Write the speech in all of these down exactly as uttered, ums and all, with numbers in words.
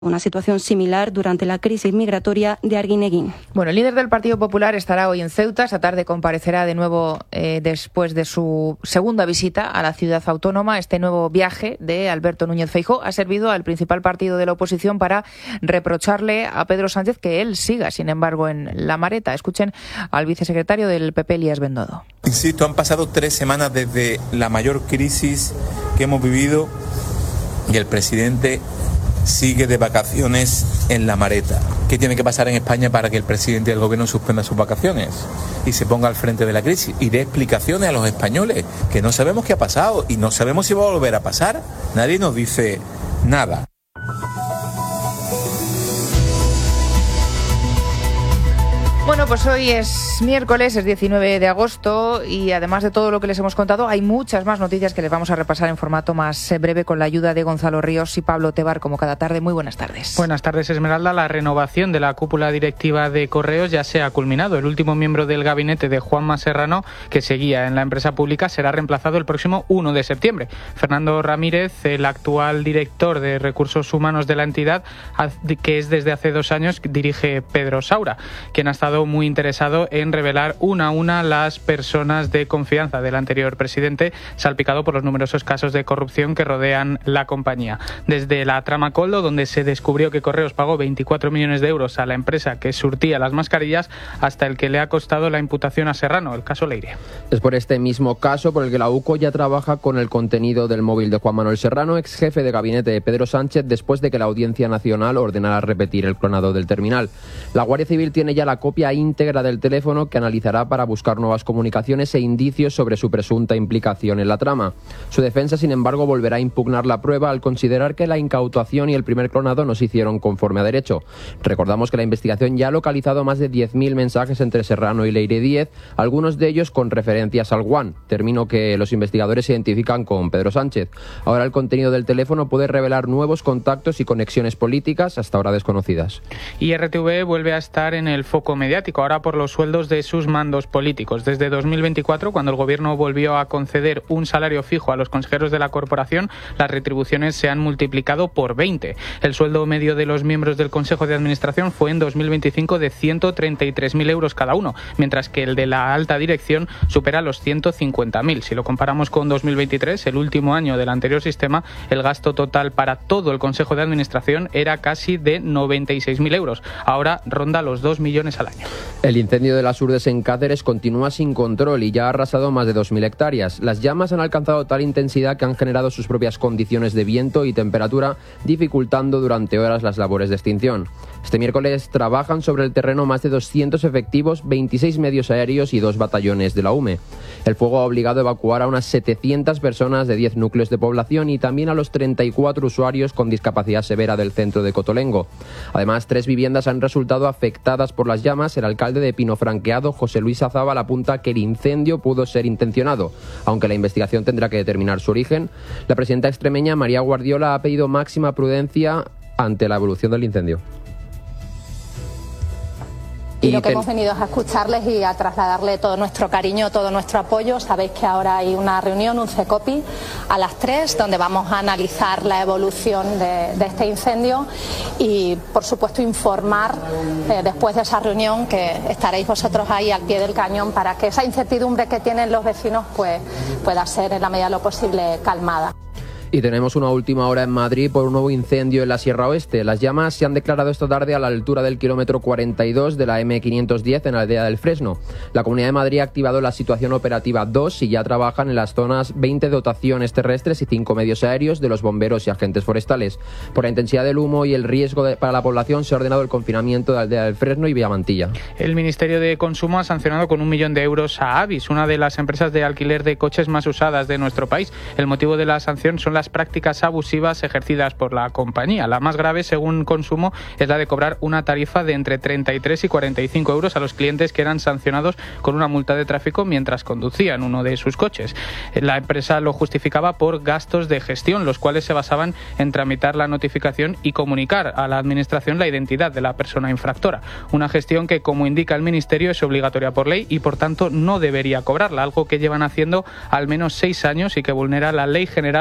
una situación similar durante la crisis migratoria de Arguineguín. Bueno, el líder del Partido Popular estará hoy en Ceuta. Esta tarde comparecerá de nuevo eh, después de su segunda visita a la ciudad autónoma. Este nuevo viaje de Alberto Núñez Feijóo ha servido al principal partido de la oposición para reprocharle a Pedro Sánchez que él siga, sin embargo, en la Mareta. Escuchen al vicesecretario del P P, Elías Bendodo. Insisto, han pasado tres semanas desde la mayor crisis que hemos vivido y el presidente sigue de vacaciones en la Mareta. ¿Qué tiene que pasar en España para que el presidente del gobierno suspenda sus vacaciones y se ponga al frente de la crisis y dé explicaciones a los españoles? Que no sabemos qué ha pasado y no sabemos si va a volver a pasar. Nadie nos dice nada. Bueno, pues hoy es miércoles, es diecinueve de agosto y además de todo lo que les hemos contado, hay muchas más noticias que les vamos a repasar en formato más breve con la ayuda de Gonzalo Ríos y Pablo Tebar, como cada tarde. Muy buenas tardes. Buenas tardes, Esmeralda. La renovación de la cúpula directiva de Correos ya se ha culminado. El último miembro del gabinete de Juanma Serrano, que seguía en la empresa pública, será reemplazado el próximo uno de septiembre. Fernando Ramírez, el actual director de Recursos Humanos de la entidad, que es desde hace dos años, dirige Pedro Saura, quien ha estado muy interesado en revelar una a una las personas de confianza del anterior presidente, salpicado por los numerosos casos de corrupción que rodean la compañía. Desde la trama Coldo, donde se descubrió que Correos pagó veinticuatro millones de euros a la empresa que surtía las mascarillas, hasta el que le ha costado la imputación a Serrano, el caso Leire. Es por este mismo caso por el que la U C O ya trabaja con el contenido del móvil de Juan Manuel Serrano, ex jefe de gabinete de Pedro Sánchez, después de que la Audiencia Nacional ordenara repetir el clonado del terminal. La Guardia Civil tiene ya la copia íntegra del teléfono que analizará para buscar nuevas comunicaciones e indicios sobre su presunta implicación en la trama. Su defensa, sin embargo, volverá a impugnar la prueba al considerar que la incautación y el primer clonado no se hicieron conforme a derecho. Recordamos que la investigación ya ha localizado más de diez mil mensajes entre Serrano y Leire Díez, algunos de ellos con referencias al One, término que los investigadores identifican con Pedro Sánchez. Ahora el contenido del teléfono puede revelar nuevos contactos y conexiones políticas hasta ahora desconocidas. Y R T V vuelve a estar en el foco mediático, ahora por los sueldos de sus mandos políticos. Desde dos mil veinticuatro, cuando el gobierno volvió a conceder un salario fijo a los consejeros de la corporación, las retribuciones se han multiplicado por veinte. El sueldo medio de los miembros del Consejo de Administración fue en dos mil veinticinco de ciento treinta y tres mil euros cada uno, mientras que el de la alta dirección supera los ciento cincuenta mil. Si lo comparamos con dos mil veintitrés, el último año del anterior sistema, el gasto total para todo el Consejo de Administración era casi de noventa y seis mil euros. Ahora ronda los dos millones al año. El incendio de las Urdes en Cáceres continúa sin control y ya ha arrasado más de dos mil hectáreas. Las llamas han alcanzado tal intensidad que han generado sus propias condiciones de viento y temperatura, dificultando durante horas las labores de extinción. Este miércoles trabajan sobre el terreno más de doscientos efectivos, veintiséis medios aéreos y dos batallones de la U M E. El fuego ha obligado a evacuar a unas setecientas personas de diez núcleos de población y también a los treinta y cuatro usuarios con discapacidad severa del centro de Cotolengo. Además, tres viviendas han resultado afectadas por las llamas. El alcalde de Pino Franqueado, José Luis Azábal, apunta que el incendio pudo ser intencionado, aunque la investigación tendrá que determinar su origen. La presidenta extremeña, María Guardiola, ha pedido máxima prudencia ante la evolución del incendio. Y lo que hemos venido es a escucharles y a trasladarle todo nuestro cariño, todo nuestro apoyo. Sabéis que ahora hay una reunión, un CECOPI, a las tres, donde vamos a analizar la evolución de, de este incendio y, por supuesto, informar eh, después de esa reunión, que estaréis vosotros ahí al pie del cañón para que esa incertidumbre que tienen los vecinos pues pueda ser, en la medida de lo posible, calmada. Y tenemos una última hora en Madrid por un nuevo incendio en la Sierra Oeste. Las llamas se han declarado esta tarde a la altura del kilómetro cuarenta y dos de la eme quinientos diez en la aldea del Fresno. La Comunidad de Madrid ha activado la situación operativa dos y ya trabajan en las zonas veinte dotaciones terrestres y cinco medios aéreos de los bomberos y agentes forestales. Por la intensidad del humo y el riesgo de, para la población, se ha ordenado el confinamiento de la aldea del Fresno y Villamantilla. El Ministerio de Consumo ha sancionado con un millón de euros a Avis, una de las empresas de alquiler de coches más usadas de nuestro país. El motivo de la sanción son las prácticas abusivas ejercidas por la compañía. La más grave, según Consumo, es la de cobrar una tarifa de entre treinta y tres y cuarenta y cinco euros a los clientes que eran sancionados con una multa de tráfico mientras conducían uno de sus coches. La empresa lo justificaba por gastos de gestión, los cuales se basaban en tramitar la notificación y comunicar a la Administración la identidad de la persona infractora. Una gestión que, como indica el Ministerio, es obligatoria por ley y, por tanto, no debería cobrarla, algo que llevan haciendo al menos seis años y que vulnera la Ley General para la Defensa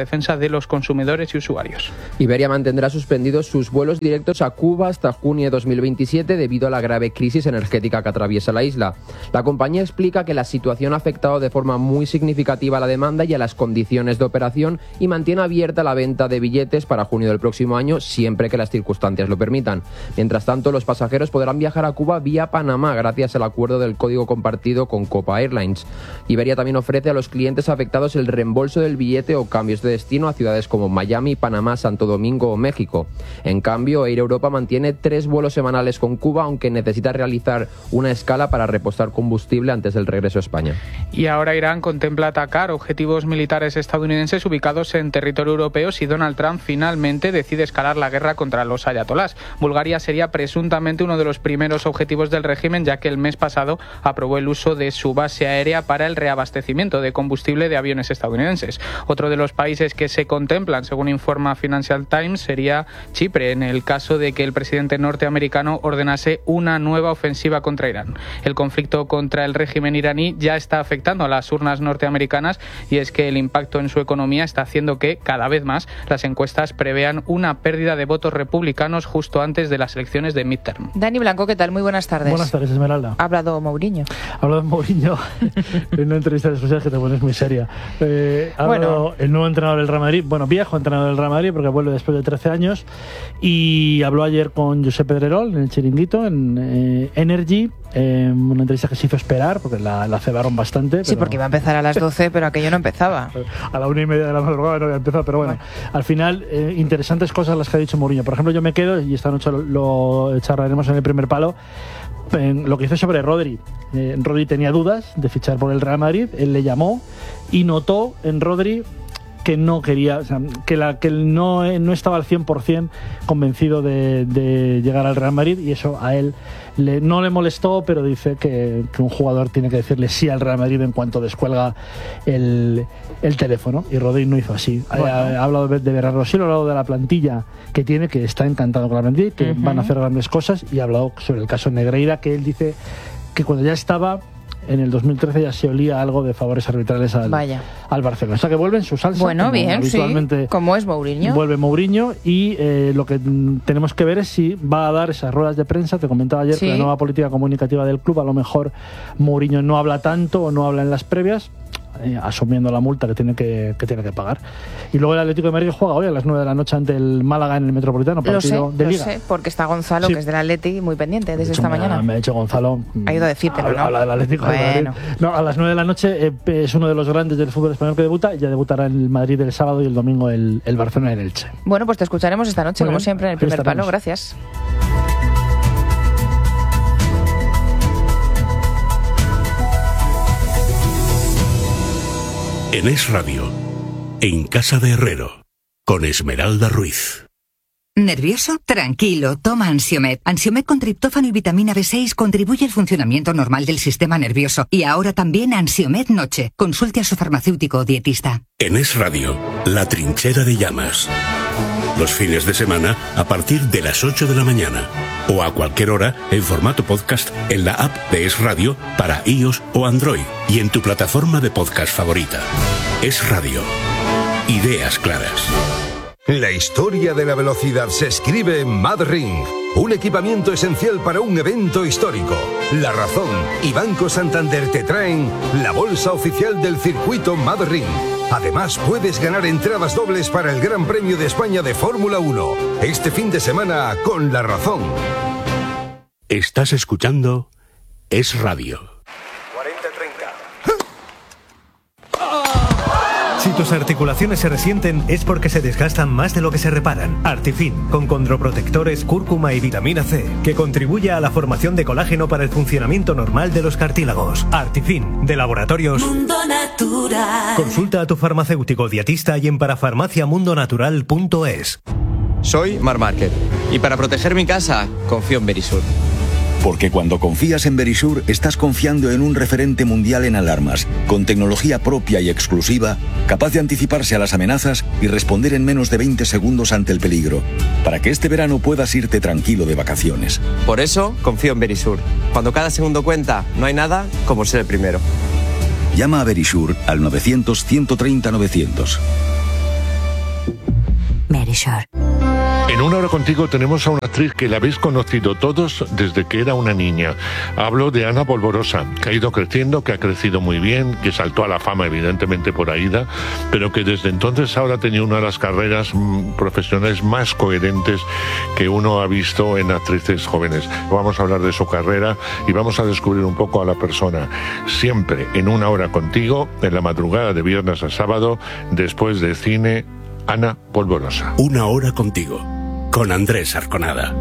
defensa de los consumidores y usuarios. Iberia mantendrá suspendidos sus vuelos directos a Cuba hasta junio de dos mil veintisiete debido a la grave crisis energética que atraviesa la isla. La compañía explica que la situación ha afectado de forma muy significativa a la demanda y a las condiciones de operación y mantiene abierta la venta de billetes para junio del próximo año siempre que las circunstancias lo permitan. Mientras tanto, los pasajeros podrán viajar a Cuba vía Panamá gracias al acuerdo del código compartido con Copa Airlines. Iberia también ofrece a los clientes afectados el reembolso del billete o cambios de destino a ciudades como Miami, Panamá, Santo Domingo o México. En cambio, Air Europa mantiene tres vuelos semanales con Cuba, aunque necesita realizar una escala para repostar combustible antes del regreso a España. Y ahora Irán contempla atacar objetivos militares estadounidenses ubicados en territorio europeo si Donald Trump finalmente decide escalar la guerra contra los ayatolás. Bulgaria sería presuntamente uno de los primeros objetivos del régimen, ya que el mes pasado aprobó el uso de su base aérea para el reabastecimiento de combustible de aviones estadounidenses. Otro de los países que se contemplan, según informa Financial Times, sería Chipre, en el caso de que el presidente norteamericano ordenase una nueva ofensiva contra Irán. El conflicto contra el régimen iraní ya está afectando a las urnas norteamericanas y es que el impacto en su economía está haciendo que, cada vez más, las encuestas prevean una pérdida de votos republicanos justo antes de las elecciones de midterm. Dani Blanco, ¿qué tal? Muy buenas tardes. Buenas tardes, Esmeralda. Ha hablado Mourinho. Ha hablado Mourinho en una entrevista de sociales que te pones muy seria. Eh, ha bueno. hablado el nuevo entrenador del Real Madrid, bueno, viejo entrenador del Real Madrid porque vuelve después de trece años, y habló ayer con Josep Pedrerol en el Chiringuito, en eh, Energy, eh, una entrevista que se hizo esperar porque la, la cebaron bastante. Sí, pero... porque iba a empezar a las doce, pero aquello no empezaba. A la una y media de la madrugada no había empezado, pero bueno, bueno. al final, eh, interesantes cosas las que ha dicho Mourinho. Por ejemplo, yo me quedo, y esta noche lo, lo charlaremos en el primer palo, en lo que hizo sobre Rodri. Eh, Rodri tenía dudas de fichar por el Real Madrid, él le llamó y notó en Rodri que no quería, o sea, que, la, que él no, no estaba al cien por ciento convencido de, de llegar al Real Madrid, y eso a él le, no le molestó, pero dice que, que un jugador tiene que decirle sí al Real Madrid en cuanto descuelga el, el teléfono, y Rodri no hizo así. Bueno. Ha, ha hablado de, de Bernardo Silva, ha hablado de la plantilla que tiene, que está encantado con la plantilla, que uh-huh. van a hacer grandes cosas, y ha hablado sobre el caso Negreira, que él dice que cuando ya estaba en el dos mil trece ya se olía algo de favores arbitrales al, al Barcelona. O sea que vuelve en su salsa. Bueno, como bien, habitualmente sí. Como es Mourinho. Vuelve Mourinho, y eh, lo que tenemos que ver es si va a dar esas ruedas de prensa. Te comentaba ayer sí. que la nueva política comunicativa del club, a lo mejor Mourinho no habla tanto o no habla en las previas, eh, asumiendo la multa que tiene que, que tiene que pagar. Y luego el Atlético de Madrid juega hoy a las nueve de la noche ante el Málaga en el Metropolitano, partido lo sé, de Liga. Lo sé, porque está Gonzalo, sí. que es del Atleti, muy pendiente desde esta me mañana. Ha, me ha dicho Gonzalo. Ha ido a decírtelo, habla, ¿no? Habla del Atlético bueno. de Madrid. No, a las nueve de la noche eh, es uno de los grandes del fútbol español que debuta. Ya debutará en el Madrid el sábado y el domingo el, el Barcelona en Elche. Bueno, pues te escucharemos esta noche, muy como bien. Siempre, en el primer estaremos. palo. Gracias. En Es Radio, en Casa de Herrero, con Esmeralda Ruiz. ¿Nervioso? Tranquilo, toma Ansiomed. Ansiomed con triptófano y vitamina B seis contribuye al funcionamiento normal del sistema nervioso. Y ahora también Ansiomed Noche. Consulte a su farmacéutico o dietista. En Es Radio, La Trinchera de Llamas. Los fines de semana a partir de las ocho de la mañana. O a cualquier hora en formato podcast en la app de Es Radio para iOS o Android. Y en tu plataforma de podcast favorita. Es Radio. Ideas claras. La historia de la velocidad se escribe en MadRing, un equipamiento esencial para un evento histórico. La Razón y Banco Santander te traen la bolsa oficial del circuito MadRing. Además, puedes ganar entradas dobles para el Gran Premio de España de Fórmula uno, este fin de semana con La Razón. Estás escuchando Es Radio. cuarenta treinta. Si tus articulaciones se resienten es porque se desgastan más de lo que se reparan. Artifin, con condroprotectores, cúrcuma y vitamina C, que contribuye a la formación de colágeno para el funcionamiento normal de los cartílagos. Artifin, de Laboratorios Mundo Natural. Consulta a tu farmacéutico dietista y en parafarmacia mundo natural punto es. Soy Mar Márquez y para proteger mi casa confío en Verisur. Porque cuando confías en Verisur, estás confiando en un referente mundial en alarmas, con tecnología propia y exclusiva, capaz de anticiparse a las amenazas y responder en menos de veinte segundos ante el peligro, para que este verano puedas irte tranquilo de vacaciones. Por eso, confío en Verisur. Cuando cada segundo cuenta, no hay nada como ser el primero. Llama a Verisur al novecientos, ciento treinta, novecientos. Verisure. En Una Hora Contigo tenemos a una actriz que la habéis conocido todos desde que era una niña. Hablo de Ana Polvorosa, que ha ido creciendo, que ha crecido muy bien, que saltó a la fama evidentemente por Aída, pero que desde entonces ahora ha tenido una de las carreras mm, profesionales más coherentes que uno ha visto en actrices jóvenes. Vamos a hablar de su carrera y vamos a descubrir un poco a la persona. Siempre en Una Hora Contigo, en la madrugada de viernes a sábado, después de cine, Ana Polvorosa. Una Hora Contigo, con Andrés Arconada.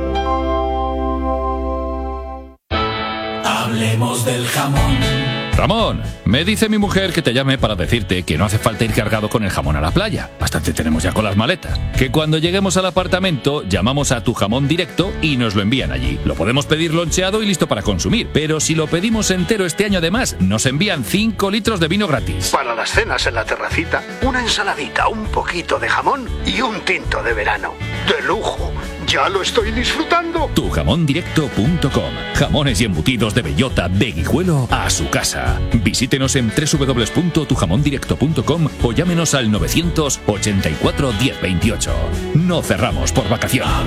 Hablemos del jamón. Ramón, me dice mi mujer que te llame para decirte que no hace falta ir cargado con el jamón a la playa. Bastante tenemos ya con las maletas. Que cuando lleguemos al apartamento, llamamos a Tu Jamón Directo y nos lo envían allí. Lo podemos pedir loncheado y listo para consumir. Pero si lo pedimos entero este año además, nos envían cinco litros de vino gratis. Para las cenas en la terracita, una ensaladita, un poquito de jamón y un tinto de verano. ¡De lujo! ¡Ya lo estoy disfrutando! tu jamón directo punto com. Jamones y embutidos de bellota, de Guijuelo a su casa. Visítenos en doble u doble u doble u punto tu jamón directo punto com o llámenos al novecientos ochenta y cuatro diez veintiocho. No cerramos por vacaciones.